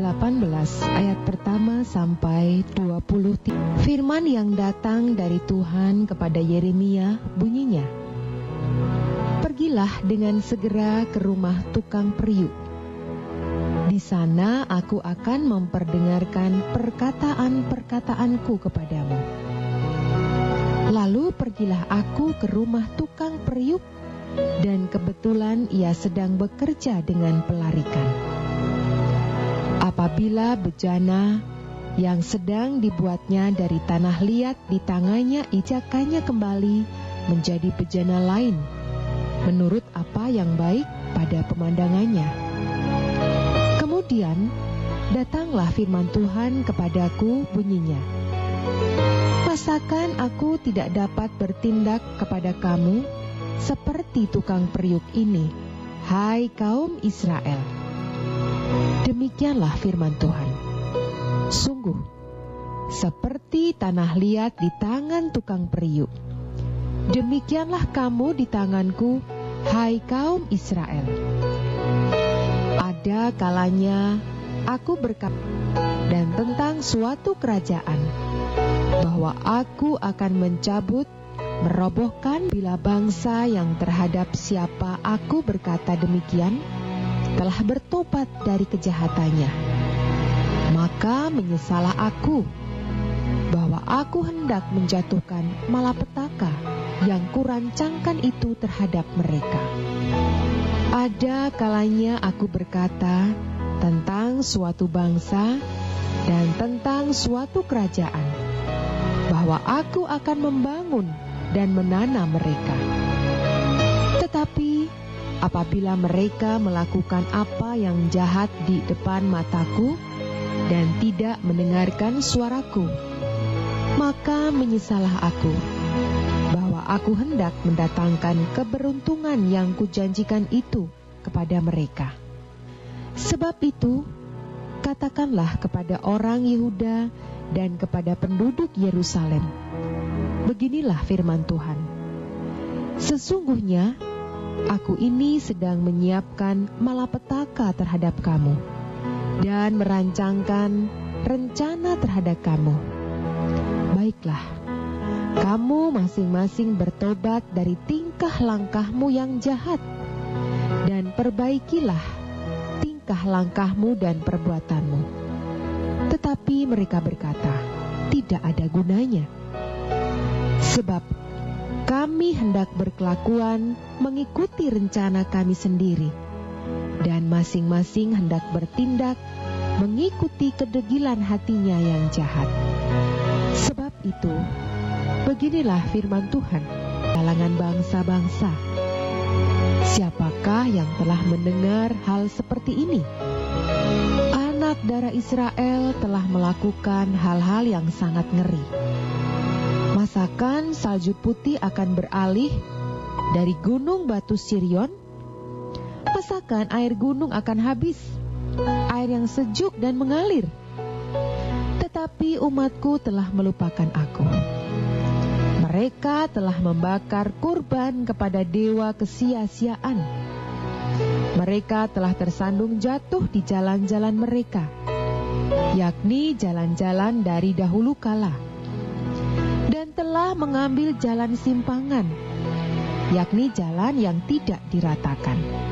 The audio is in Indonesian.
18 ayat pertama sampai 20. Firman yang datang dari Tuhan kepada Yeremia bunyinya, "Pergilah dengan segera ke rumah tukang periuk. Di sana aku akan memperdengarkan perkataan-perkataanku kepadamu." Lalu pergilah aku ke rumah tukang periuk, dan kebetulan ia sedang bekerja dengan pelarikan. Apabila bejana yang sedang dibuatnya dari tanah liat di tangannya, ijakannya kembali menjadi bejana lain, menurut apa yang baik pada pemandangannya. Kemudian datanglah firman Tuhan kepadaku bunyinya, "Masakan aku tidak dapat bertindak kepada kamu seperti tukang periuk ini, hai kaum Israel?" Demikianlah firman Tuhan. "Sungguh, seperti tanah liat di tangan tukang periuk, demikianlah kamu di tanganku, hai kaum Israel. Ada kalanya aku berkata dan tentang suatu kerajaan, bahwa aku akan mencabut, merobohkan bila bangsa yang terhadap siapa aku berkata demikian telah bertobat dari kejahatannya. Maka menyesalah aku, bahwa aku hendak menjatuhkan malapetaka yang kurancangkan itu terhadap mereka. Ada kalanya aku berkata tentang suatu bangsa dan tentang suatu kerajaan, bahwa aku akan membangun dan menanam mereka. Tetapi apabila mereka melakukan apa yang jahat di depan mataku dan tidak mendengarkan suaraku, maka menyesalah aku, bahwa aku hendak mendatangkan keberuntungan yang kujanjikan itu kepada mereka. Sebab itu, katakanlah kepada orang Yehuda dan kepada penduduk Yerusalem, beginilah firman Tuhan, sesungguhnya aku ini sedang menyiapkan malapetaka terhadap kamu dan merancangkan rencana terhadap kamu. Baiklah, kamu masing-masing bertobat dari tingkah langkahmu yang jahat, dan perbaikilah tingkah langkahmu dan perbuatanmu." Tetapi mereka berkata, "Tidak ada gunanya. Sebab kami hendak berkelakuan mengikuti rencana kami sendiri, dan masing-masing hendak bertindak mengikuti kedegilan hatinya yang jahat. Sebab itu, beginilah firman Tuhan, kalangan bangsa-bangsa, siapakah yang telah mendengar hal seperti ini? Anak darah Israel telah melakukan hal-hal yang sangat ngeri. Masakan salju putih akan beralih dari gunung batu Sirion? Masakan air gunung akan habis, air yang sejuk dan mengalir? Tetapi umatku telah melupakan aku. Mereka telah membakar kurban kepada dewa kesia-siaan. Mereka telah tersandung jatuh di jalan-jalan mereka, yakni jalan-jalan dari dahulu kala, dan telah mengambil jalan simpangan, yakni jalan yang tidak diratakan.